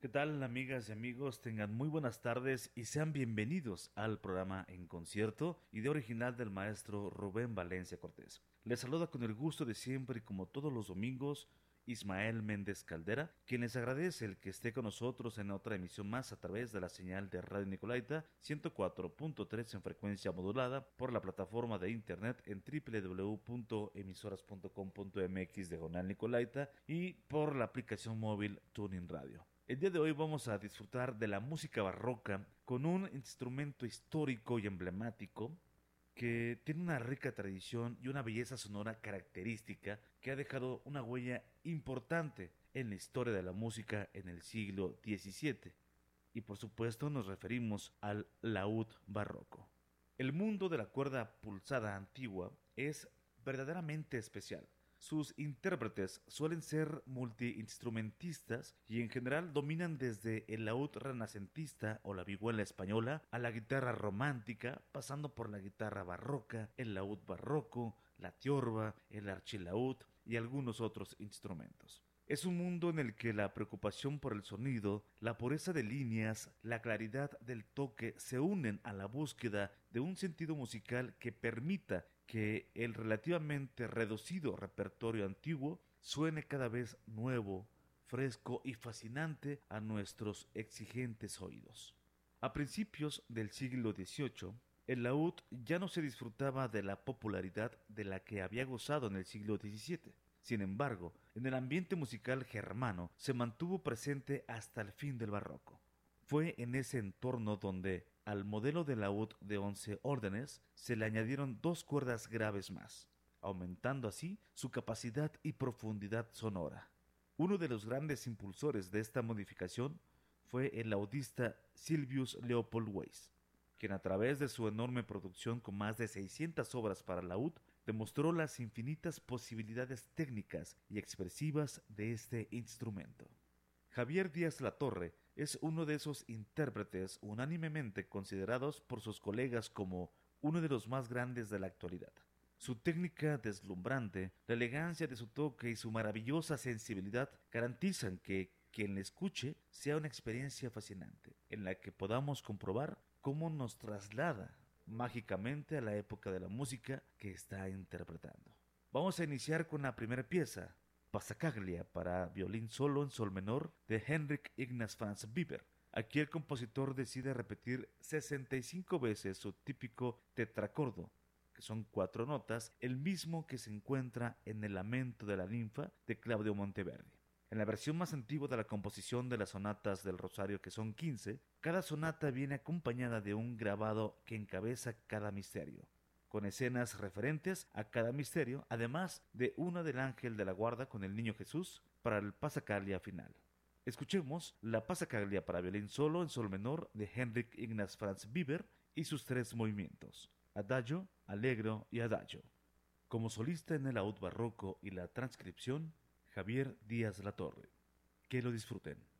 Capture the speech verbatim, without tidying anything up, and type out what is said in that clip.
¿Qué tal, amigas y amigos? Tengan muy buenas tardes y sean bienvenidos al programa En Concierto, idea original del maestro Rubén Valencia Cortés. Les saluda con el gusto de siempre y como todos los domingos, Ismael Méndez Caldera, quien les agradece el que esté con nosotros en otra emisión más a través de la señal de Radio Nicolaita ciento cuatro punto tres en frecuencia modulada por la plataforma de internet en doble u doble u doble u punto emisoras punto com punto m x diagonal Nicolaita y por la aplicación móvil TuneIn Radio. El día de hoy vamos a disfrutar de la música barroca con un instrumento histórico y emblemático que tiene una rica tradición y una belleza sonora característica que ha dejado una huella importante en la historia de la música en el siglo diecisiete. Y por supuesto nos referimos al laúd barroco. El mundo de la cuerda pulsada antigua es verdaderamente especial. Sus intérpretes suelen ser multiinstrumentistas y en general dominan desde el laúd renacentista o la vihuela española a la guitarra romántica, pasando por la guitarra barroca, el laúd barroco, la tiorba, el archilaúd y algunos otros instrumentos. Es un mundo en el que la preocupación por el sonido, la pureza de líneas, la claridad del toque se unen a la búsqueda de un sentido musical que permita que el relativamente reducido repertorio antiguo suene cada vez nuevo, fresco y fascinante a nuestros exigentes oídos. A principios del siglo dieciocho, el laúd ya no se disfrutaba de la popularidad de la que había gozado en el siglo diecisiete. Sin embargo, en el ambiente musical germano se mantuvo presente hasta el fin del barroco. Fue en ese entorno donde al modelo de laúd de once órdenes se le añadieron dos cuerdas graves más, aumentando así su capacidad y profundidad sonora. Uno de los grandes impulsores de esta modificación fue el laudista Sylvius Leopold Weiss, quien a través de su enorme producción con más de seiscientas obras para laúd demostró las infinitas posibilidades técnicas y expresivas de este instrumento. Javier Díaz Latorre es uno de esos intérpretes unánimemente considerados por sus colegas como uno de los más grandes de la actualidad. Su técnica deslumbrante, la elegancia de su toque y su maravillosa sensibilidad garantizan que quien le escuche sea una experiencia fascinante, en la que podamos comprobar cómo nos traslada mágicamente a la época de la música que está interpretando. Vamos a iniciar con la primera pieza, Passacaglia para violín solo en sol menor de Henrik Ignaz Franz Weber. Aquí el compositor decide repetir sesenta y cinco veces su típico tetracordo, que son cuatro notas, el mismo que se encuentra en el Lamento de la ninfa de Claudio Monteverdi. En la versión más antigua de la composición de las sonatas del Rosario, que son quince, cada sonata viene acompañada de un grabado que encabeza cada misterio, con escenas referentes a cada misterio, además de una del ángel de la guarda con el niño Jesús para el Passacaglia final. Escuchemos la Passacaglia para violín solo en sol menor de Henrik Ignaz Franz Weber y sus tres movimientos, Adagio, Allegro y Adagio. Como solista en el laúd barroco y la transcripción, Javier Díaz Latorre. Que lo disfruten.